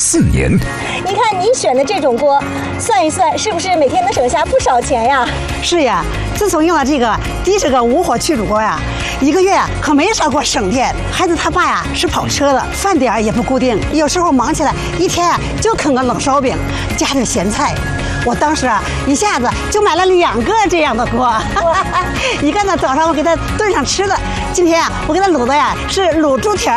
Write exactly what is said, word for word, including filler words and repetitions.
四年。 你看你选的这种锅，算一算是不是每天能省下不少钱呀？ 是呀，自从用了这个低这个无火去煮锅呀，一个月呀可没少给我省电。孩子他爸呀是跑车的，饭点儿也不固定，有时候忙起来一天啊就啃个冷烧饼，加点咸菜。我当时啊一下子就买了两个这样的锅，一个呢早上我给他炖上吃的，今天啊我给他卤的呀是卤猪蹄儿。